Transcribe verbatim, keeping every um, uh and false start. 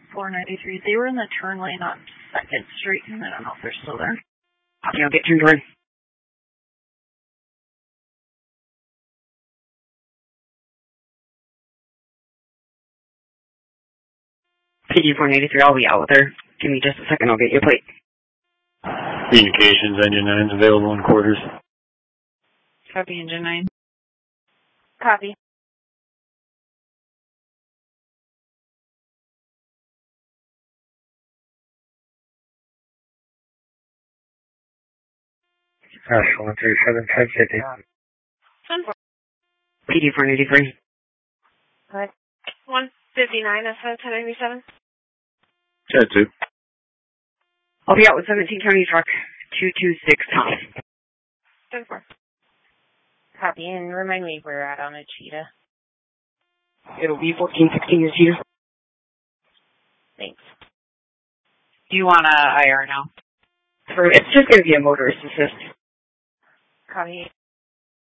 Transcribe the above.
four ninety-three. They were in the turn lane on second Street, and I don't know if they're still there. Okay, I'll get turned around. P D four ninety-three, I'll be out with her. Give me just a second, I'll get your plate. Communications, engine nine's available in quarters. Copy, engine nine. Copy. Ash one three seven, ten fifty. P D four ninety-three. Good. one fifty-nine, S O ten ninety-seven. Chat two. I'll be out with seventeen County Truck, two two six Tom. ten four. Copy, and remind me where we're at on a cheetah. It'll be fourteen sixteen your cheetah. Thanks. Do you want a I R now? For, it's just going to be a motorist assist. Copy.